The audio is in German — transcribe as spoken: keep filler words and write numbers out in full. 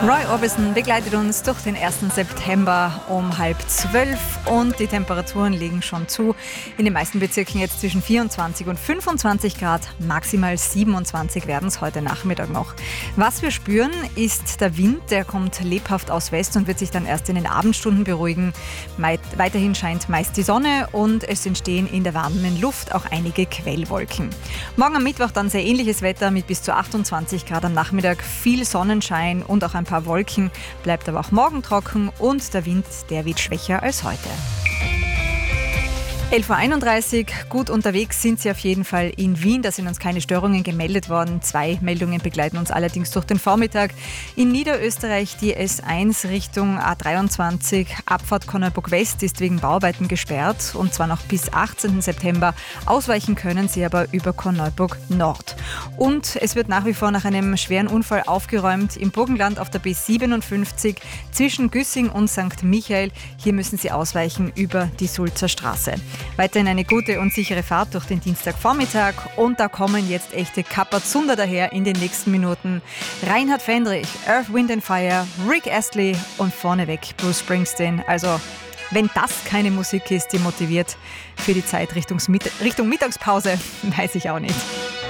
Roy Orbison begleitet uns durch den ersten September um halb zwölf und die Temperaturen legen schon zu. In den meisten Bezirken jetzt zwischen vierundzwanzig und fünfundzwanzig Grad, maximal siebenundzwanzig werden es heute Nachmittag noch. Was wir spüren, ist der Wind, der kommt lebhaft aus West und wird sich dann erst in den Abendstunden beruhigen. Mei- weiterhin scheint meist die Sonne und es entstehen in der warmen Luft auch einige Quellwolken. Morgen am Mittwoch dann sehr ähnliches Wetter mit bis zu achtundzwanzig Grad am Nachmittag, viel Sonnenschein und auch ein paar Wolken, bleibt aber auch morgen trocken und der Wind, der wird schwächer als heute. elf Uhr einunddreißig, gut unterwegs sind Sie auf jeden Fall in Wien. Da sind uns keine Störungen gemeldet worden. Zwei Meldungen begleiten uns allerdings durch den Vormittag. In Niederösterreich die S eins Richtung A dreiundzwanzig, Abfahrt Korneuburg West ist wegen Bauarbeiten gesperrt und zwar noch bis achtzehnten September. Ausweichen können Sie aber über Korneuburg Nord. Und es wird nach wie vor nach einem schweren Unfall aufgeräumt im Burgenland auf der B siebenundfünfzig zwischen Güssing und Sankt Michael. Hier müssen Sie ausweichen über die Sulzer Straße. Weiterhin eine gute und sichere Fahrt durch den Dienstagvormittag und da kommen jetzt echte Kapperzunder daher in den nächsten Minuten. Reinhard Fendrich, Earth, Wind and Fire, Rick Astley und vorneweg Bruce Springsteen. Also wenn das keine Musik ist, die motiviert für die Zeit Richtung Mittagspause, weiß ich auch nicht.